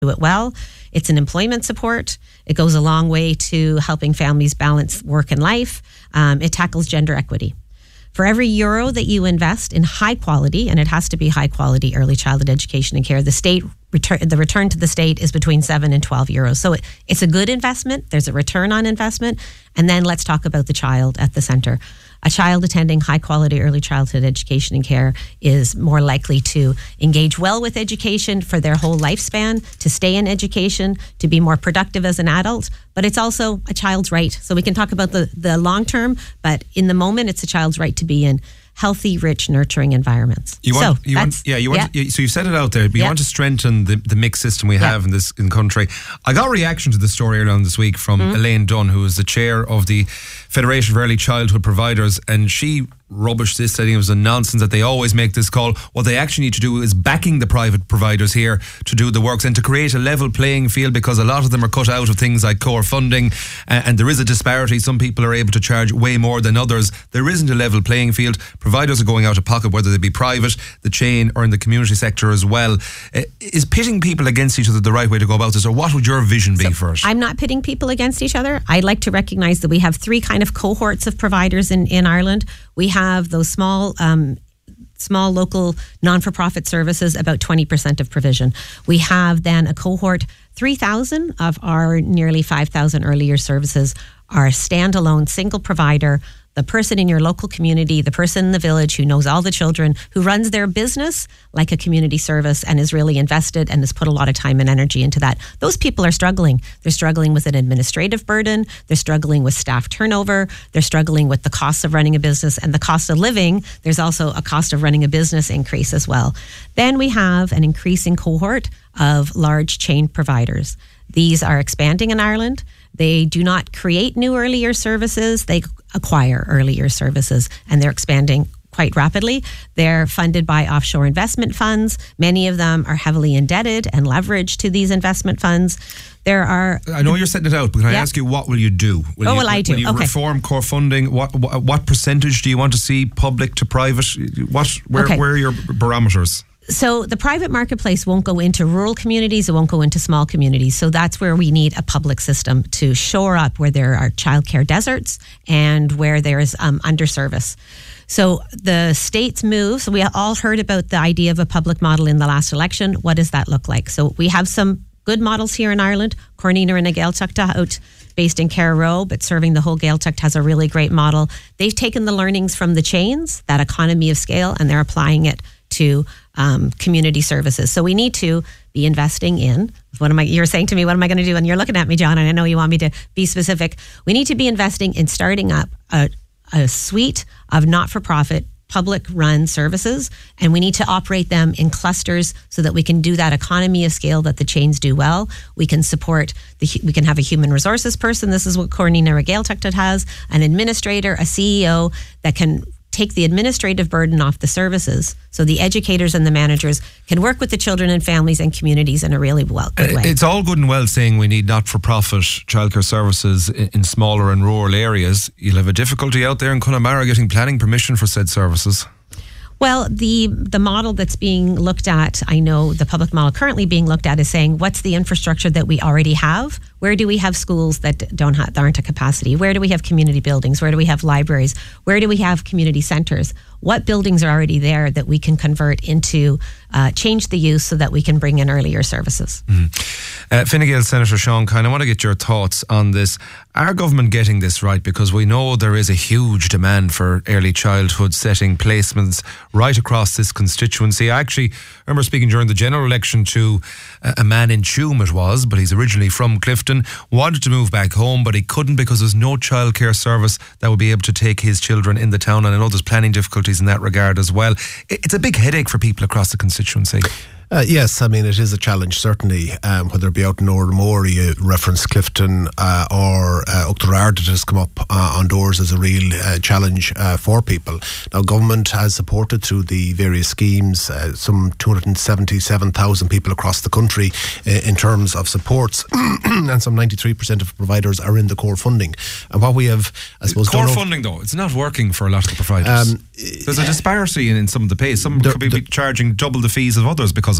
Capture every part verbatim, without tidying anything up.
do it well. It's an employment support. It goes a long way to helping families balance work and life. Um, it tackles gender equity. For every euro that you invest in high quality, and it has to be high quality early childhood education and care, the state return, the return to the state is between seven and twelve euros. So it, it's a good investment. There's a return on investment. And then let's talk about the child at the center. A child attending high quality early childhood education and care is more likely to engage well with education for their whole lifespan, to stay in education, to be more productive as an adult. But it's also a child's right. So we can talk about the, the long term, but in the moment, it's a child's right to be in healthy, rich, nurturing environments. You want, so you want, yeah, you want. yeah. To, so you said it out there. But you yeah. want to strengthen the, the mixed system we yeah. have in this in country. I got a reaction to the story earlier on this week from mm-hmm. Elaine Dunn, who is the chair of the Federation of Early Childhood Providers, and she rubbished this, saying it was a nonsense that they always make this call. What they actually need to do is backing the private providers here to do the works and to create a level playing field, because a lot of them are cut out of things like core funding, and, and there is a disparity. Some people are able to charge way more than others. There isn't a level playing field. Providers are going out of pocket, whether they be private, the chain, or in the community sector as well. Uh, is pitting people against each other the right way to go about this, or what would your vision be so for it? I'm not pitting people against each other. I'd like to recognise that we have three kind of cohorts of providers in, in Ireland. We have those small um, small local non-for-profit services, about twenty percent of provision. We have then a cohort, three thousand of our nearly five thousand early years services are a standalone single provider. The person in your local community, the person in the village who knows all the children, who runs their business like a community service and is really invested and has put a lot of time and energy into that. Those people are struggling. They're struggling with an administrative burden. They're struggling with staff turnover. They're struggling with the costs of running a business and the cost of living. There's also a cost of running a business increase as well. Then we have an increasing cohort of large chain providers. These are expanding in Ireland. They do not create new early year services. They acquire early year services, and they're expanding quite rapidly. They're funded by offshore investment funds. Many of them are heavily indebted and leveraged to these investment funds. There are... I know you're setting it out, but can I yeah. ask you, what will you do? Will oh, you, will I do? Will you okay. reform core funding? What, what what percentage do you want to see public to private? What Where, okay. where are your barometers? So the private marketplace won't go into rural communities, it won't go into small communities. So that's where we need a public system to shore up where there are childcare deserts and where there's um, underservice. So the state's move, so we all heard about the idea of a public model in the last election. What does that look like? So we have some good models here in Ireland. Cornina and Gaeltachta out based in Carrow, but serving the whole Gaeltacht, has a really great model. They've taken the learnings from the chains, that economy of scale, and they're applying it to um, community services. So we need to be investing in, what am I, you're saying to me, what am I going to do? And you're looking at me, John, and I know you want me to be specific. We need to be investing in starting up a, a suite of not-for-profit public-run services, and we need to operate them in clusters so that we can do that economy of scale that the chains do well. We can support, the, we can have a human resources person. This is what Cornina or Gaeltacht has, an administrator, a C E O that can take the administrative burden off the services, so the educators and the managers can work with the children and families and communities in a really well good way. It's all good and well saying we need not-for-profit childcare services in, in smaller and rural areas. You'll have a difficulty out there in Connemara getting planning permission for said services. Well, the the model that's being looked at, I know the public model currently being looked at is saying, what's the infrastructure that we already have? Where do we have schools that don't have, that aren't at capacity? Where do we have community buildings? Where do we have libraries? Where do we have community centres? What buildings are already there that we can convert into, uh, change the use so that we can bring in earlier services? Mm-hmm. Uh, Fine Gael Senator Sean Kine, I want to get your thoughts on this. Are government getting this right? Because we know there is a huge demand for early childhood setting placements right across this constituency. I actually remember speaking during the general election to a, a man in Tuam it was, but he's originally from Clifton, wanted to move back home, but he couldn't because there's no childcare service that would be able to take his children in the town. And I know there's planning difficulties in that regard as well. It's a big headache for people across the constituency. Uh, yes, I mean, it is a challenge, certainly, um, whether it be out in Northmore, you reference Clifton, uh, or uh, Uachtarard that has come up uh, on doors as a real uh, challenge uh, for people. Now, government has supported through the various schemes uh, some two hundred seventy-seven thousand people across the country uh, in terms of supports, and some ninety-three percent of providers are in the core funding. And what we have, I suppose... Core funding, though, it's not working for a lot of the providers. Um, There's a disparity in, in some of the pay. Some the, could be the, charging double the fees of others because of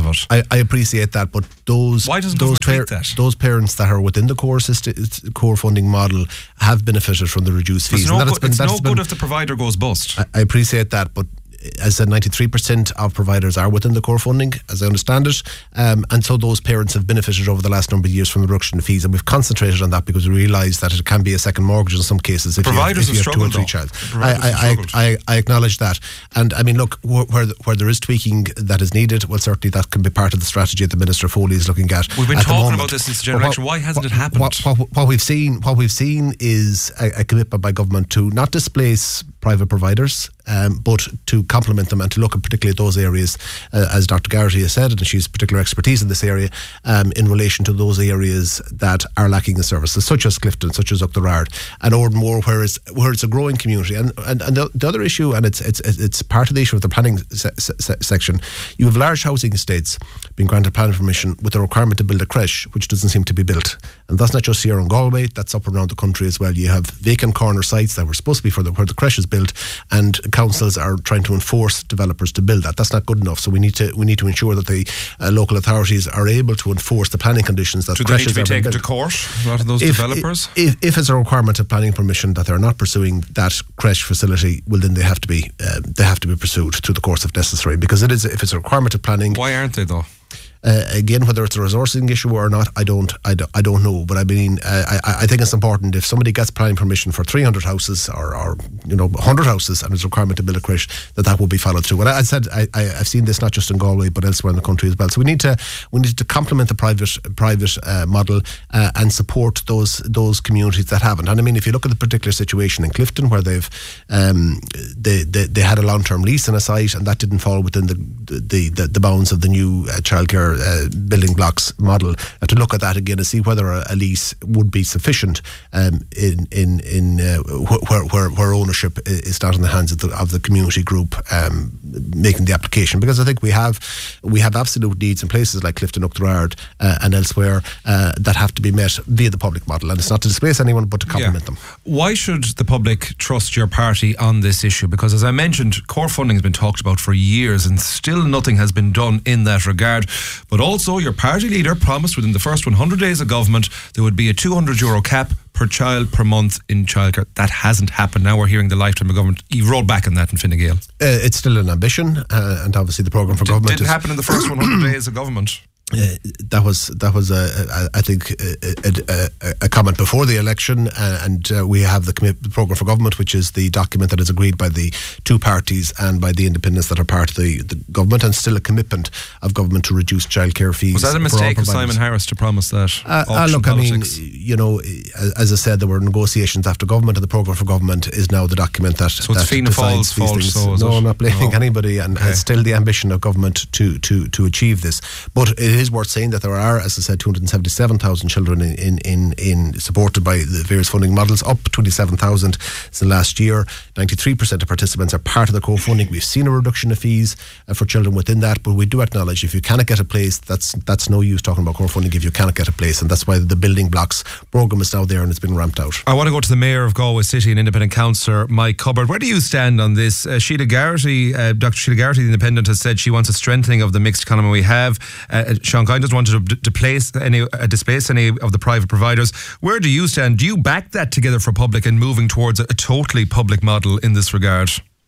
of it. I, I appreciate that, but those Why doesn't those, government treat that? those parents that are within the core system, core funding model have benefited from the reduced fees. It's no, and that good, been, it's no been, good if the provider goes bust. I, I appreciate that, but as I said, ninety-three percent of providers are within the core funding, as I understand it, um, and so those parents have benefited over the last number of years from the reduction in fees, and we've concentrated on that because we realise that it can be a second mortgage in some cases if providers you have, if you have two or three child. I, I, I, I acknowledge that, and I mean, look, where where there is tweaking that is needed, well, certainly that can be part of the strategy that Minister Foley is looking at. We've been at talking about this since the general election. Why hasn't what, it happened? What, what, what we've seen, what we've seen is a, a commitment by government to not displace private providers, um, but to complement them and to look at particularly those areas, uh, as Doctor Garrity has said, and she's particular expertise in this area, um, in relation to those areas that are lacking in services, such as Clifton, such as Oughterard, and Ardmore, where it's where it's a growing community. And and, and the, the other issue, and it's it's it's part of the issue of the planning se- se- section. You have large housing estates being granted planning permission with the requirement to build a creche, which doesn't seem to be built, and that's not just here in Galway. That's up around the country as well. You have vacant corner sites that were supposed to be for the, where the creche is built, and councils are trying to enforce developers to build that. That's not good enough. So we need to we need to ensure that the uh, local authorities are able to enforce the planning conditions that Do creches they need to be taken built. to court, a lot of those if, developers? If, if it's a requirement of planning permission that they're not pursuing that creche facility, well then they have to be uh, they have to be pursued through the course if necessary, because it is if it's a requirement of planning. Why aren't they though? Uh, again, whether it's a resourcing issue or not, I don't, I don't, I don't know. But I mean, uh, I, I think it's important if somebody gets planning permission for three hundred houses or, or you know, one hundred houses, and there's a requirement to build a creche, that that will be followed through. And I, I said I, I, I've seen this not just in Galway but elsewhere in the country as well. So we need to, we need to complement the private, private uh, model uh, and support those those communities that haven't. And I mean, if you look at the particular situation in Clifton, where they've, um, they, they they had a long-term lease on a site, and that didn't fall within the the the, the bounds of the new uh, childcare Uh, building blocks model, uh, to look at that again and see whether a, a lease would be sufficient um, in in in uh, where, where where ownership is not in the hands of the of the community group um, making the application. Because I think we have we have absolute needs in places like Clifton, Oughterard, uh, and elsewhere uh, that have to be met via the public model, and it's not to displace anyone but to complement yeah. them. Why should the public trust your party on this issue? Because as I mentioned, core funding has been talked about for years and still nothing has been done in that regard. But also, your party leader promised within the first one hundred days of government there would be a two hundred euro cap per child per month in childcare. That hasn't happened. Now we're hearing the lifetime of government. You've rolled back on that in Fine Gael. Uh, it's still an ambition, uh, and obviously the programme for D- government didn't is, happen in the first one hundred days of government. Uh, that was that was a, a, I think a, a, a comment before the election, uh, and uh, we have the, commit, the programme for government, which is the document that is agreed by the two parties and by the independents that are part of the, the government, and still a commitment of government to reduce childcare fees. Was that a mistake of Simon Harris to promise that? Uh, uh, look, politics? I mean, you know, as I said, there were negotiations after government, and the programme for government is now the document that so that it's Fianna Fáil's fault. So no, it? I'm not blaming no. anybody, and okay. it's still the ambition of government to to to achieve this. But it is worth saying that there are, as I said, two hundred seventy-seven thousand children in, in, in, in supported by the various funding models, up twenty-seven thousand since last year. ninety-three percent of participants are part of the core funding. We've seen a reduction of fees uh, for children within that, but we do acknowledge if you cannot get a place, that's that's no use talking about core funding if you cannot get a place, and that's why the building blocks programme is now there and it's been ramped out. I want to go to the Mayor of Galway City and Independent Councillor Mike Cubbard. Where do you stand on this? Uh, Sheila Garrity, uh, Doctor Sheila Garrity, the Independent, has said she wants a strengthening of the mixed economy we have. Uh, Sean Kine doesn't want to d- displace any uh, displace any of the private providers. Where do you stand? Do you back that Together for Public and moving towards a, a totally public model in this regard?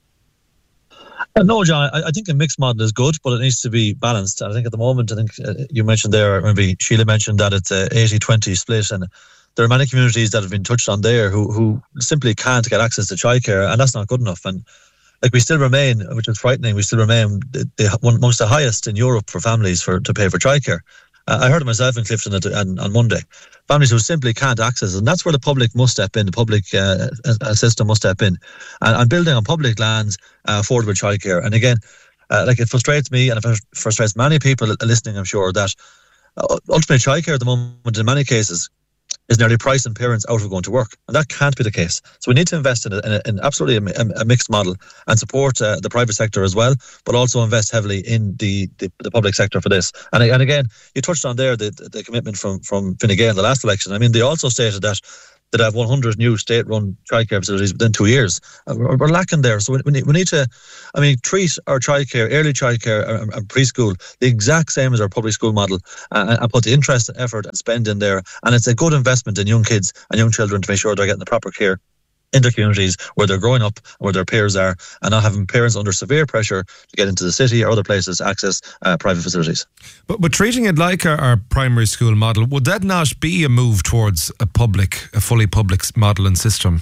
Uh, no, John, I, I think a mixed model is good, but it needs to be balanced. I think at the moment, I think uh, you mentioned there, maybe Sheila mentioned that it's a eighty twenty split, and there are many communities that have been touched on there who, who simply can't get access to childcare, and that's not good enough. And like we still remain, which is frightening, we still remain the, the, one amongst the highest in Europe for families for to pay for childcare. Uh, I heard it myself in Clifton at, on, on Monday. Families who simply can't access it, and that's where the public must step in, the public uh, system must step in. And, and building on public lands, uh, affordable childcare. And again, uh, like it frustrates me, and it frustrates many people listening, I'm sure, that uh, ultimately childcare at the moment, in many cases, is nearly pricing parents out of going to work. And that can't be the case. So we need to invest in, a, in, a, in absolutely a, a mixed model and support uh, the private sector as well, but also invest heavily in the, the, the public sector for this. And, and again, you touched on there the, the commitment from, from Fine Gael in the last election. I mean, they also stated that that have one hundred new state-run childcare facilities within two years. Uh, we're, we're lacking there. So we need, we need to, I mean, treat our childcare, early childcare and, and preschool the exact same as our public school model, uh, and put the interest, effort and spend in there. And it's a good investment in young kids and young children to make sure they're getting the proper care in their communities where they're growing up, where their peers are, and not having parents under severe pressure to get into the city or other places to access uh, private facilities. But, but treating it like our, our primary school model, would that not be a move towards a public, a fully public model and system?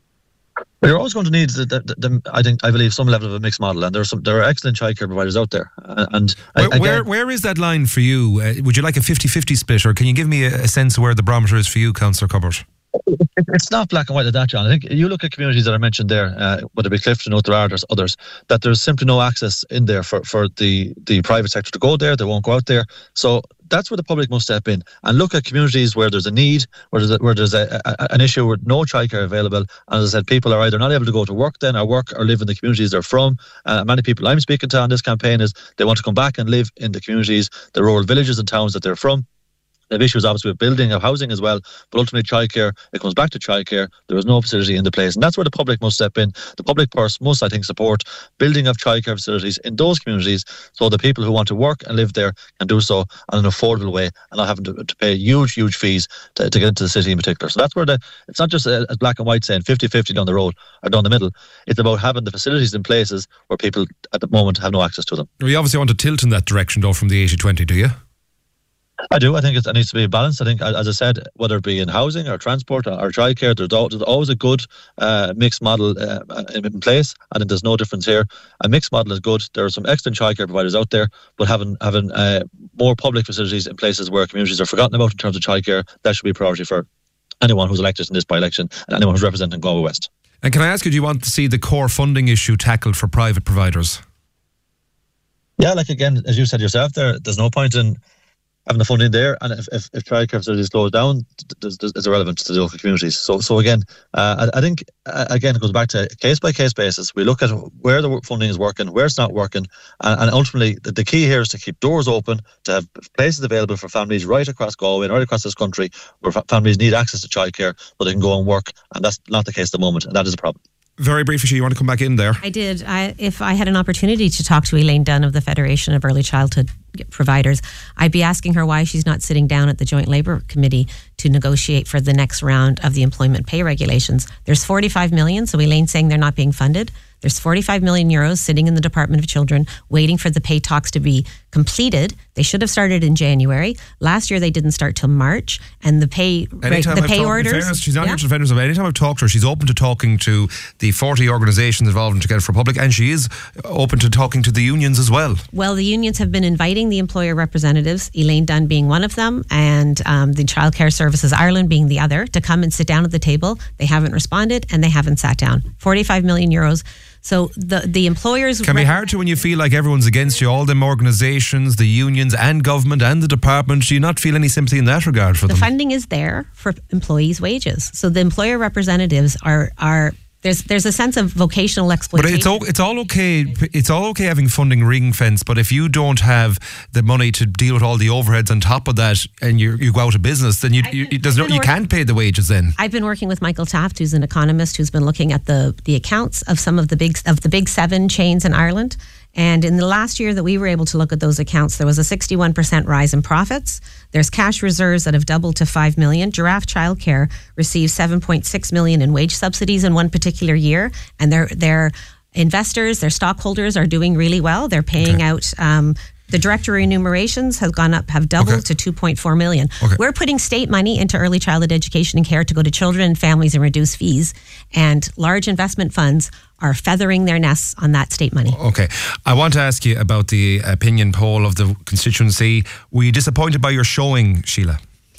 But you're always going to need, the, the, the, I think, I believe, some level of a mixed model, and there are some, there are excellent childcare providers out there. Uh, and where, again, where where is that line for you? Uh, would you like a fifty-fifty split, or can you give me a, a sense of where the barometer is for you, Councillor Cubbert? It's not black and white like that, John. I think you look at communities that I mentioned there, uh, whether it be Clifton, Oughterard, or others, that there's simply no access in there for, for the, the private sector to go there. They won't go out there. So that's where the public must step in and look at communities where there's a need, where there's, a, where there's a, a, an issue with no childcare available. And as I said, people are either not able to go to work then, or work or live in the communities they're from. Uh, many people I'm speaking to on this campaign is they want to come back and live in the communities, the rural villages and towns that they're from. They have issues obviously with building of housing as well, but ultimately childcare, it comes back to childcare. There is no facility in the place, and that's where the public must step in. The public purse must, I think, support building of childcare facilities in those communities, so the people who want to work and live there can do so in an affordable way and not having to, to pay huge, huge fees to, to get into the city in particular. So that's where the, it's not just a, a black and white saying fifty-fifty down the road or down the middle. It's about having the facilities in places where people at the moment have no access to them. You obviously want to tilt in that direction though from the eighty twenty, do you? I do. I think it needs to be balanced. I think, as I said, whether it be in housing or transport or, or childcare, there's, there's always a good uh, mixed model uh, in place. I think there's no difference here. A mixed model is good. There are some excellent childcare providers out there, but having having uh, more public facilities in places where communities are forgotten about in terms of childcare, that should be a priority for anyone who's elected in this by-election and anyone who's representing Galway West. And can I ask you, do you want to see the core funding issue tackled for private providers? Yeah, like again, as you said yourself there, there's no point in having the funding there, and if, if, if childcare facilities close down, it's irrelevant to the local communities. So so again, uh, I, I think, uh, again, it goes back to case-by-case basis. We look at where the funding is working, where it's not working, and, and ultimately the, the key here is to keep doors open, to have places available for families right across Galway and right across this country where fa- families need access to childcare so they can go and work, and that's not the case at the moment, and that is a problem. Very briefly, you want to come back in there? I did. I, if I had an opportunity to talk to Elaine Dunn of the Federation of Early Childhood Providers, I'd be asking her why she's not sitting down at the Joint Labour Committee to negotiate for the next round of the employment pay regulations. There's forty-five million, so Elaine's saying they're not being funded. There's forty-five million euros sitting in the Department of Children waiting for the pay talks to be completed. They should have started in January. Last year they didn't start till March, and the pay right, the I've pay talked, orders. In fairness, she's not yeah. here to defend herself. Anytime I've talked to her, she's open to talking to the forty organisations involved in Together for Public, and she is open to talking to the unions as well. Well, the unions have been inviting the employer representatives, Elaine Dunn being one of them, and um, the Childcare Services Ireland being the other, to come and sit down at the table. They haven't responded, and they haven't sat down. forty-five million euros. So the the employers can be hard to when you feel like everyone's against you. All them organisations, the unions, and government, and the department. Do you not feel any sympathy in that regard for the them? The funding is there for employees' wages. So the employer representatives are are. There's there's a sense of vocational exploitation. But it's all, it's all okay. It's all okay having funding ring fence. But if you don't have the money to deal with all the overheads on top of that, and you you go out of business, then you you, you, there's no, you can't pay the wages. Then I've been working with Michael Taft, who's an economist, who's been looking at the the accounts of some of the big of the big seven chains in Ireland. And in the last year that we were able to look at those accounts, there was a sixty-one percent rise in profits. There's cash reserves that have doubled to five million. Giraffe Childcare received seven point six million in wage subsidies in one particular year. And their their investors, their stockholders are doing really well. They're paying okay. out... Um, the director remunerations have gone up, have doubled okay. to two point four million. Okay. We're putting state money into early childhood education and care to go to children and families and reduce fees. And large investment funds are feathering their nests on that state money. Okay. I want to ask you about the opinion poll of the constituency. Were you disappointed by your showing, Sheila?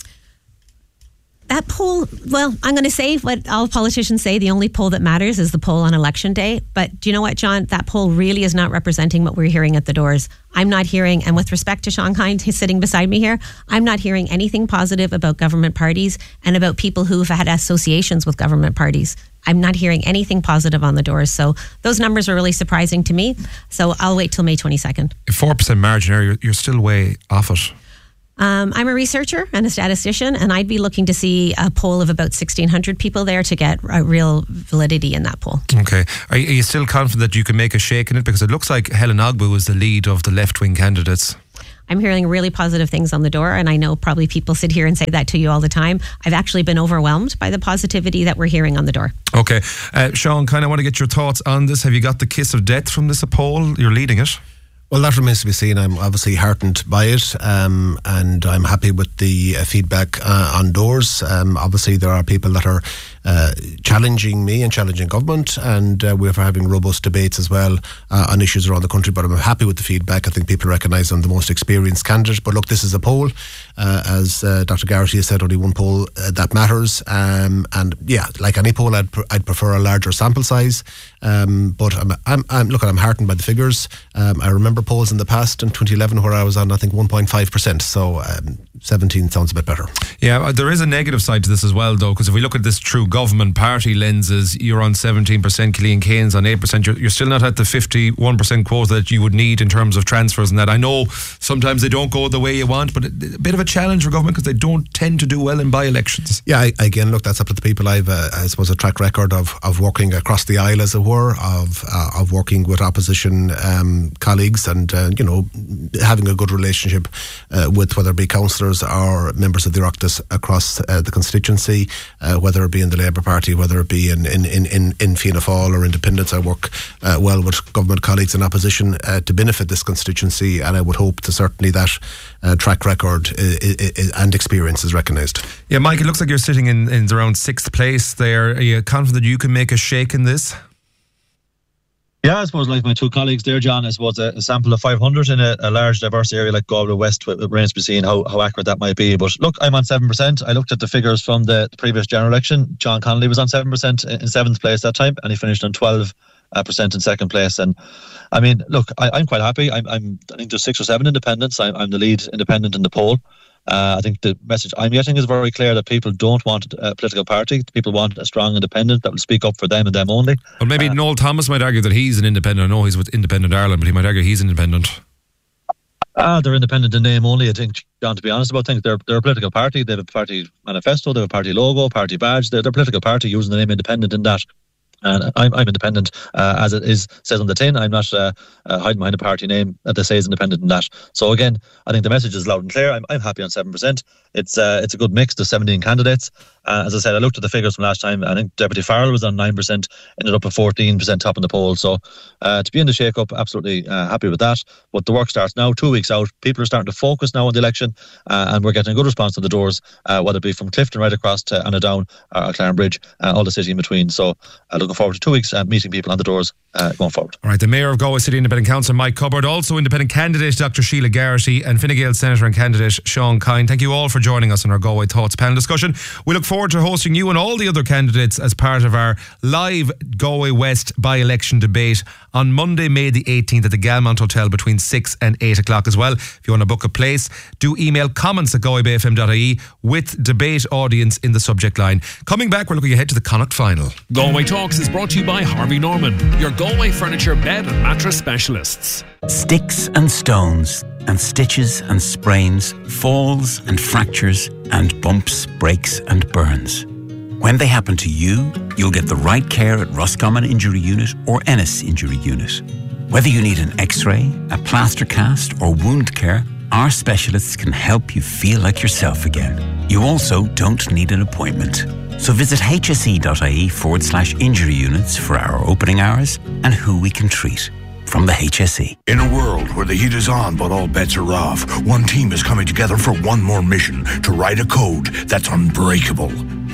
That poll, well, I'm going to say what all politicians say, the only poll that matters is the poll on election day. But do you know what, John? That poll really is not representing what we're hearing at the doors. I'm not hearing, and with respect to Sean Kind, who's sitting beside me here, I'm not hearing anything positive about government parties and about people who've had associations with government parties. I'm not hearing anything positive on the doors. So those numbers are really surprising to me. So I'll wait till May twenty-second. four percent margin area, you're still way off it. Um, I'm a researcher and a statistician, and I'd be looking to see a poll of about sixteen hundred people there to get a real validity in that poll. Okay. Are you, are you still confident that you can make a shake in it? Because it looks like Helen Ogbu is the lead of the left-wing candidates. I'm hearing really positive things on the door, and I know probably people sit here and say that to you all the time. I've actually been overwhelmed by the positivity that we're hearing on the door. Okay. Uh, Sean, kind of want to get your thoughts on this. Have you got the kiss of death from this poll? You're leading it. Well, that remains to be seen. I'm obviously heartened by it, um, and I'm happy with the uh, feedback uh, on doors. Um, obviously, there are people that are uh, challenging me and challenging government, and uh, we're having robust debates as well uh, on issues around the country, but I'm happy with the feedback. I think people recognise I'm the most experienced candidate. But look, this is a poll. Uh, as uh, Doctor Garrity has said, only one poll uh, that matters. Um, and yeah, like any poll, I'd, pr- I'd prefer a larger sample size. Um, but I'm, I'm, I'm, look, I'm heartened by the figures. Um, I remember polls in the past in twenty eleven where I was on, I think, one point five percent. So um, seventeen sounds a bit better. Yeah, there is a negative side to this as well, though, because if we look at this through government party lenses, you're on seventeen percent, Killian Kane's on eight percent. You're, you're still not at the fifty-one percent quota that you would need in terms of transfers and that. I know sometimes they don't go the way you want, but a, a bit of a challenge for government because they don't tend to do well in by-elections. Yeah, I, again, look, that's up to the people. I've, uh, I suppose, a track record of, of working across the aisle, as it were, of uh, of working with opposition um, colleagues and, uh, you know, having a good relationship uh, with whether it be councillors or members of the Oireachtas across uh, the constituency, uh, whether it be in the Labour Party, whether it be in, in, in, in, in Fianna Fáil or independents. I work uh, well with government colleagues in opposition uh, to benefit this constituency, and I would hope to certainly that uh, track record uh, uh, and experience is recognised. Yeah, Mike, it looks like you're sitting in, in around sixth place there. Are you confident you can make a shake in this? Yeah, I suppose like my two colleagues there, John, I suppose a, a sample of five hundred in a, a large diverse area like Galway West, it remains to be seen how, how accurate that might be. But look, I'm on seven percent. I looked at the figures from the, the previous general election. John Connolly was on seven percent in seventh place that time, and he finished on twelve percent in second place. And I mean, look, I, I'm quite happy. I'm, I'm, I think there's six or seven independents. I'm, I'm the lead independent in the poll. Uh, I think the message I'm getting is very clear that people don't want a political party. People want a strong independent that will speak up for them and them only. Well, maybe uh, Noel Thomas might argue that he's an independent. I know he's with Independent Ireland, but he might argue he's independent. Ah, they're independent in name only, I think, John, to be honest about things. They're, they're a political party. They have a party manifesto, they have a party logo, party badge. They're, they're a political party using the name independent in that. And I'm, I'm independent, uh, as it is says on the tin. I'm not uh, uh, hiding behind a party name that they say is independent in that. So again, I think the message is loud and clear. I'm, I'm happy on seven percent. It's uh, it's a good mix. There's seventeen candidates. Uh, as I said, I looked at the figures from last time. I think Deputy Farrell was on nine percent, ended up at fourteen percent top in the poll. So uh, to be in the shake-up, absolutely uh, happy with that. But the work starts now, two weeks out. People are starting to focus now on the election, uh, and we're getting a good response to the doors, uh, whether it be from Clifton right across to Annadown or Clarenbridge, uh, all the city in between. So uh, looking forward to two weeks uh, meeting people on the doors uh, going forward. All right, the Mayor of Galway City Independent Councillor Mike Cupboard, also independent candidate Doctor Sheila Garrity, and Fine Gael Senator and candidate Sean Kine. Thank you all for joining us on our Galway Thoughts panel discussion. We look forward to hosting you and all the other candidates as part of our live Galway West by-election debate on Monday, May the eighteenth at the Galmont Hotel between six and eight o'clock as well. If you want to book a place, do email comments at galway bay f m dot I E with debate audience in the subject line. Coming back, we're looking ahead to the Connacht final. Galway Talks is brought to you by Harvey Norman, your Galway furniture, bed and mattress specialists. Sticks and stones and stitches and sprains, falls and fractures and bumps, breaks and burns. When they happen to you, you'll get the right care at Roscommon Injury Unit or Ennis Injury Unit. Whether you need an x-ray, a plaster cast or wound care, our specialists can help you feel like yourself again. You also don't need an appointment. So visit hse.ie forward slash injury units for our opening hours and who we can treat. From the H S E. In a world where the heat is on but all bets are off, one team is coming together for one more mission: to write a code that's unbreakable.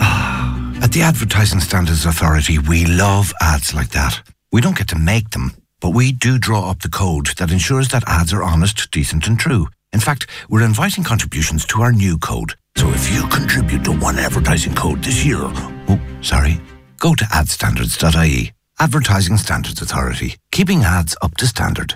Ah, at the Advertising Standards Authority, we love ads like that. We don't get to make them, but we do draw up the code that ensures that ads are honest, decent and true. In fact, we're inviting contributions to our new code. So if you contribute to one advertising code this year, oh, sorry, go to ad standards dot I E. Advertising Standards Authority, keeping ads up to standard.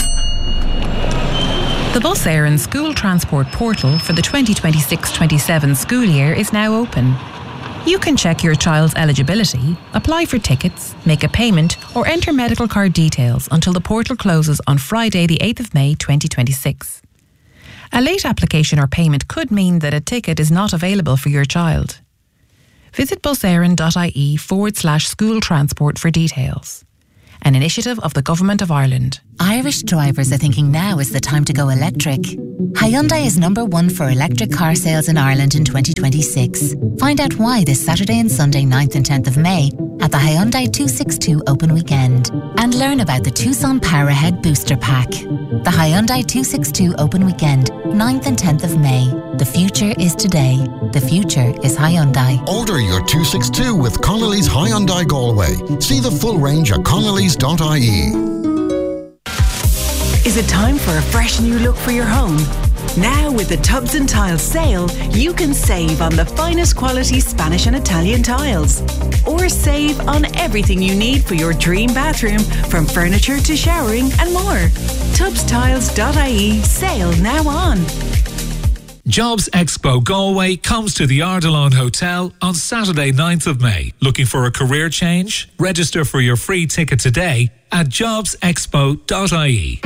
The Bus Éireann School Transport Portal for the twenty twenty-six twenty-seven school year is now open. You can check your child's eligibility, apply for tickets, make a payment or enter medical card details until the portal closes on Friday the eighth of May twenty twenty-six. A late application or payment could mean that a ticket is not available for your child. Visit buserin.ie forward slash school transport for details. An initiative of the Government of Ireland. Irish drivers are thinking now is the time to go electric. Hyundai is number one for electric car sales in Ireland in twenty twenty-six. Find out why this Saturday and Sunday ninth and tenth of May at the Hyundai two sixty-two Open Weekend. And learn about the Tucson Powerhead Booster Pack. The Hyundai two sixty-two Open Weekend, ninth and tenth of May. The future is today. The future is Hyundai. Order your two sixty-two with Connolly's Hyundai Galway. See the full range at connellys dot I E. Is it time for a fresh new look for your home? Now with the Tubs and Tiles sale, you can save on the finest quality Spanish and Italian tiles. Or save on everything you need for your dream bathroom, from furniture to showering and more. tubs tiles dot I E sale now on. Jobs Expo Galway comes to the Ardilaun Hotel on Saturday ninth of May. Looking for a career change? Register for your free ticket today at jobs expo dot I E.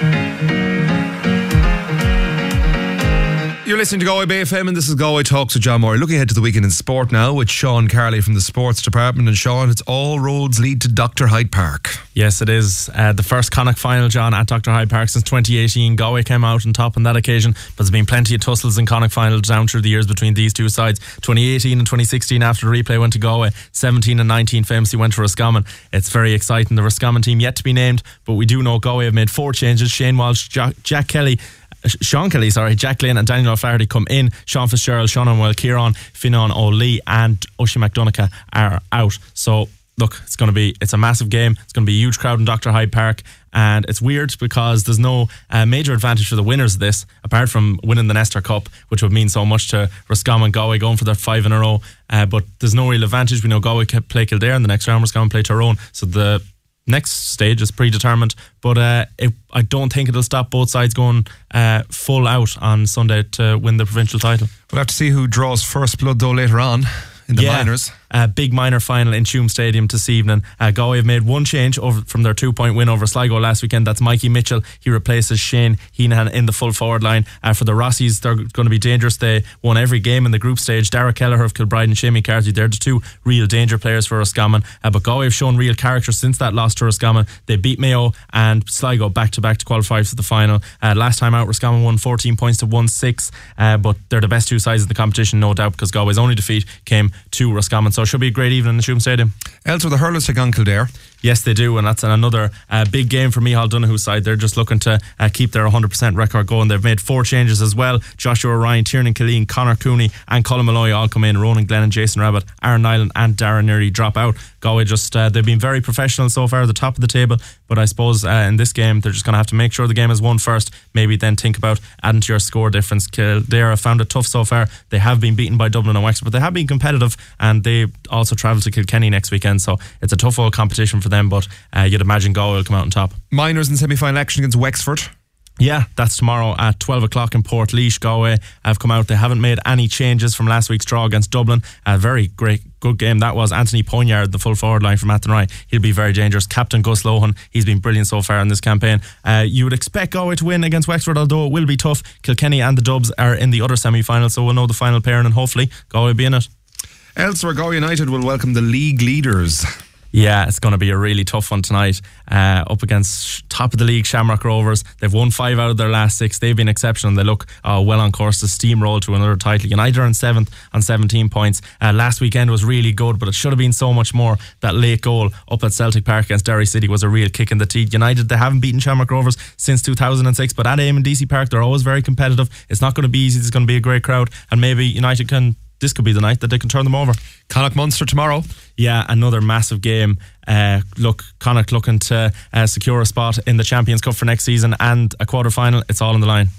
You're listening to Galway Bay F M and this is Galway Talks with John Moore. Looking ahead to the weekend in sport now with Sean Carley from the Sports Department. And Sean, it's all roads lead to Doctor Hyde Park. Yes, it is. Uh, the first Connacht final, John, at Doctor Hyde Park since twenty eighteen. Galway came out on top on that occasion, but there's been plenty of tussles in Connacht finals down through the years between these two sides. twenty eighteen and twenty sixteen, after the replay, went to Galway. seventeen and nineteen famously went to Roscommon. It's very exciting. The Roscommon team yet to be named, but we do know Galway have made four changes. Shane Walsh, Jack, Jack Kelly, Sean Kelly, sorry, Jack Glynn and Daniel O'Flaherty come in. Sean Fitzgerald, Sean O'Neill, Kieran, Finan O'Lee and Oisin McDonagh are out. So look, it's going to be it's a massive game. It's going to be a huge crowd in Doctor Hyde Park, and it's weird because there's no uh, major advantage for the winners of this apart from winning the Nestor Cup, which would mean so much to Roscommon and Galway going for their five in a row. Uh, but there's no real advantage. We know Galway play Kildare in the next round. Roscommon play Tyrone, so the next stage is predetermined, but uh, it, I don't think it'll stop both sides going uh, full out on Sunday to win the provincial title. We'll have to see who draws first blood though later on in the yeah. minors. Uh, big minor final in Tuam Stadium this evening. Uh, Galway have made one change over from their two-point win over Sligo last weekend. That's Mikey Mitchell. He replaces Shane Heenan in the full forward line. Uh, for the Rossies, they're going to be dangerous. They won every game in the group stage. Dara Kelleher of Kilbride and Shane McCarthy, they're the two real danger players for Roscommon. Uh, but Galway have shown real character since that loss to Roscommon. They beat Mayo and Sligo back-to-back to qualify for the final. Uh, last time out, Roscommon won fourteen points to one six, uh, but they're the best two sides of the competition, no doubt, because Galway's only defeat came to Roscommon. So it should be a great evening in the Tuam Stadium. Elsewhere, the hurlers take on Kildare. Yes, they do, and that's another uh, big game for Micheál Donoghue's side. They're just looking to uh, keep their one hundred percent record going. They've made four changes as well. Joshua Ryan, Tiernan Killeen, Conor Cooney and Colin Malloy all come in. Ronan Glenn and Jason Rabbit, Aaron Nyland and Darren Neary drop out. Galway just, uh, they've been very professional so far at the top of the table, but I suppose uh, in this game they're just going to have to make sure the game is won first, maybe then think about adding to your score difference. Kildare have found it tough so far. They have been beaten by Dublin and Wexford, but they have been competitive, and they also travel to Kilkenny next weekend, so it's a tough old competition for them, but uh, you'd imagine Galway will come out on top. Minors in semi-final action against Wexford. Yeah, that's tomorrow at twelve o'clock in Portlaoise. Galway have come out. They haven't made any changes from last week's draw against Dublin. A very great, good game that was. Anthony Poignard, the full forward line from Athenry, he'll be very dangerous. Captain Gus Lohan, he's been brilliant so far in this campaign. Uh, you would expect Galway to win against Wexford, although it will be tough. Kilkenny and the Dubs are in the other semi-final, so we'll know the final pairing, and hopefully Galway will be in it. Elsewhere, Galway United will welcome the league leaders. Yeah, it's going to be a really tough one tonight, uh, up against top of the league Shamrock Rovers. They've won five out of their last six. They've been exceptional. They look uh, well on course to steamroll to another title. United are in seventh on seventeen points. Uh, last weekend was really good, but it should have been so much more. That late goal up at Celtic Park against Derry City was a real kick in the teeth. United, they haven't beaten Shamrock Rovers since two thousand six, but at Eamon D C Park they're always very competitive. It's not going to be easy. There's going to be a great crowd, and maybe United can this could be the night that they can turn them over. Connacht Munster tomorrow. Yeah, another massive game. Uh, look, Connacht looking to uh, secure a spot in the Champions Cup for next season and a quarter final. It's all on the line.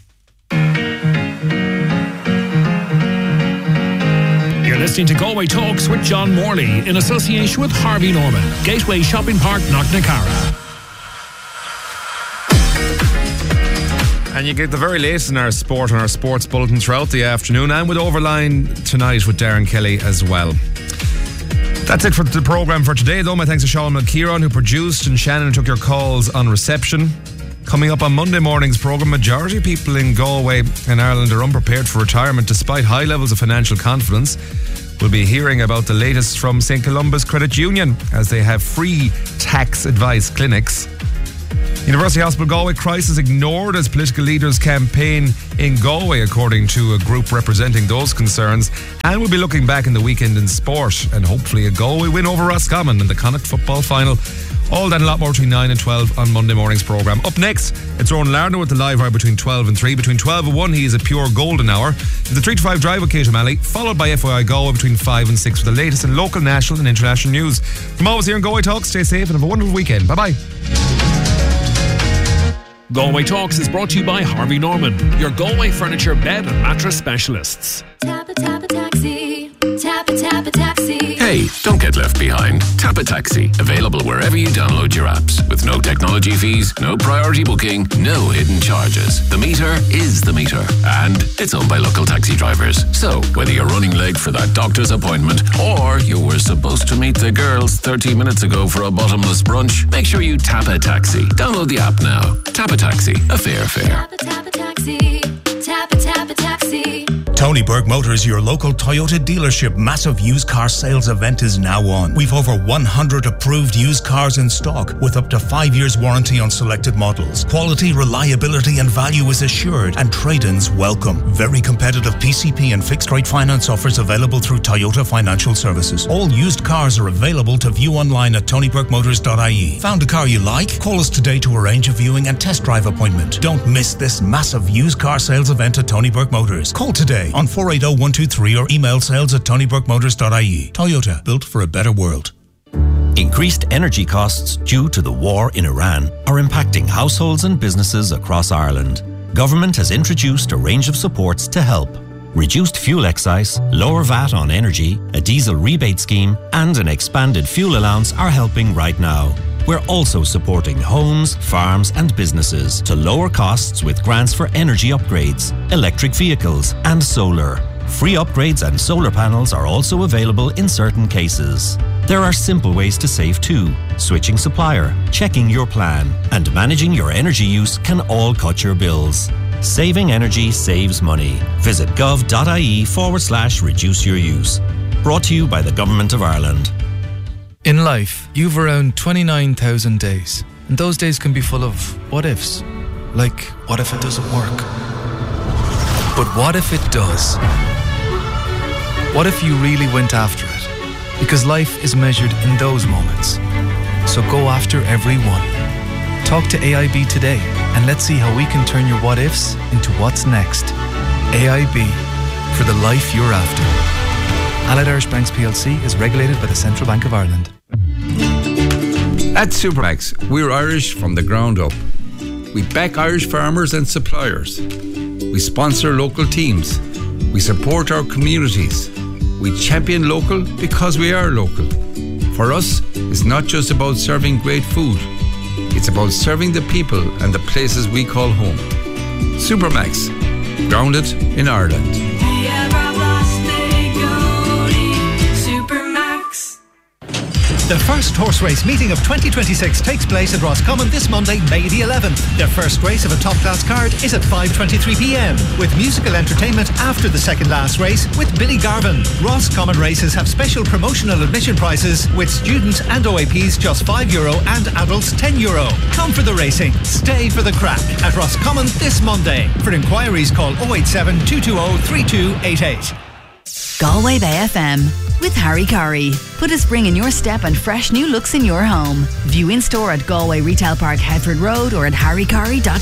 You're listening to Galway Talks with John Morley in association with Harvey Norman, Gateway Shopping Park, Knocknacara. And you get the very latest in our sport and our sports bulletin throughout the afternoon, and with Overline tonight with Darren Kelly as well. That's it for the programme for today, though. My thanks to Sean McKeeron, who produced, and Shannon took your calls on reception. Coming up on Monday morning's programme, majority of people in Galway and Ireland are unprepared for retirement despite high levels of financial confidence. We'll be hearing about the latest from Saint Columba's Credit Union as they have free tax advice clinics. University Hospital Galway crisis ignored as political leaders campaign in Galway, according to a group representing those concerns. And we'll be looking back in the weekend in sport and hopefully a Galway win over Roscommon in the Connacht football final. All that and a lot more between nine and twelve on Monday morning's programme. Up next, it's Ronan Lardner with the live hour between twelve and three. Between twelve and one, he is a pure golden hour. The three to five drive with Kate O'Malley, followed by F Y I Galway between five and six with the latest in local, national and international news. From always here in Galway Talk, stay safe and have a wonderful weekend. Bye-bye. Galway Talks is brought to you by Harvey Norman, your Galway furniture, bed and mattress specialists. Tap a tap a taxi. Tap a tap a taxi. Hey, don't get left behind. Tap a Taxi. Available wherever you download your apps. With no technology fees, no priority booking, no hidden charges. The meter is the meter. And it's owned by local taxi drivers. So, whether you're running late for that doctor's appointment or you were supposed to meet the girls thirty minutes ago for a bottomless brunch, make sure you tap a taxi. Download the app now. Tap a Taxi. A fair fare. Tap a tap a taxi. Tap a tap a taxi. Tony Burke Motors, your local Toyota dealership massive used car sales event is now on. We've over one hundred approved used cars in stock with up to five years warranty on selected models. Quality, reliability and value is assured and trade-ins welcome. Very competitive P C P and fixed rate finance offers available through Toyota Financial Services. All used cars are available to view online at tony burke motors dot I E. Found a car you like? Call us today to arrange a viewing and test drive appointment. Don't miss this massive used car sales event at Tony Burke Motors. Call today on four eight zero one two three or email sales at tony burke motors dot I E. Toyota, built for a better world. Increased energy costs due to the war in Iran are impacting households and businesses across Ireland. Government has introduced a range of supports to help. Reduced fuel excise, lower V A T on energy, a diesel rebate scheme and an expanded fuel allowance are helping right now. We're also supporting homes, farms and businesses to lower costs with grants for energy upgrades, electric vehicles and solar. Free upgrades and solar panels are also available in certain cases. There are simple ways to save too. Switching supplier, checking your plan and managing your energy use can all cut your bills. Saving energy saves money. Visit gov.ie forward slash reduce your use. Brought to you by the Government of Ireland. In life, you've around twenty-nine thousand days. And those days can be full of what ifs. Like, what if it doesn't work? But what if it does? What if you really went after it? Because life is measured in those moments. So go after every one. Talk to A I B today and let's see how we can turn your what ifs into what's next. A I B, for the life you're after. Allied Irish Banks P L C is regulated by the Central Bank of Ireland. At Supermax, we're Irish from the ground up. We back Irish farmers and suppliers. We sponsor local teams. We support our communities. We champion local because we are local. For us, it's not just about serving great food. It's about serving the people and the places we call home. Supermax, grounded in Ireland. The first horse race meeting of twenty twenty-six takes place at Roscommon this Monday, May the eleventh. The first race of a top-class card is at five twenty-three p.m. with musical entertainment after the second last race with Billy Garvin. Roscommon races have special promotional admission prices with students and O A Ps just five euro and adults ten euro. Come for the racing, stay for the crack at Roscommon this Monday. For inquiries, call oh eight seven, two two oh, three two eight eight. Galway Bay F M with Harry Curry. Put a spring in your step and fresh new looks in your home. View in store at Galway Retail Park, Headford Road or at harry curry dot com.